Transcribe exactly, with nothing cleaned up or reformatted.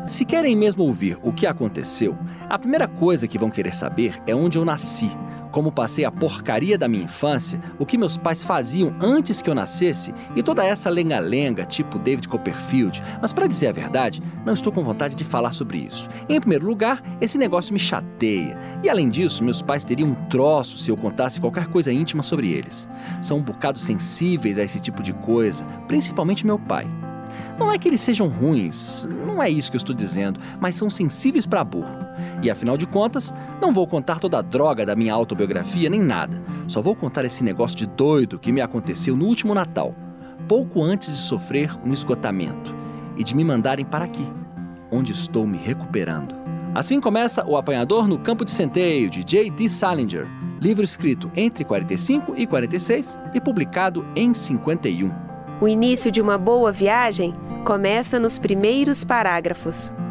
Se querem mesmo ouvir o que aconteceu, a primeira coisa que vão querer saber é onde eu nasci, como passei a porcaria da minha infância, o que meus pais faziam antes que eu nascesse e toda essa lenga-lenga tipo David Copperfield. Mas para dizer a verdade, não estou com vontade de falar sobre isso. Em primeiro lugar, esse negócio me chateia. E além disso, meus pais teriam um troço se eu contasse qualquer coisa íntima sobre eles. São um bocado sensíveis a esse tipo de coisa, principalmente meu pai. Não é que eles sejam ruins, não é isso que eu estou dizendo, mas são sensíveis para burro. E afinal de contas, não vou contar toda a droga da minha autobiografia nem nada. Só vou contar esse negócio de doido que me aconteceu no último Natal, pouco antes de sofrer um esgotamento e de me mandarem para aqui, onde estou me recuperando. Assim começa O Apanhador no Campo de Centeio, de J D Salinger, livro escrito entre quarenta e cinco e quarenta e seis e publicado em cinquenta e um. O início de uma boa viagem começa nos primeiros parágrafos.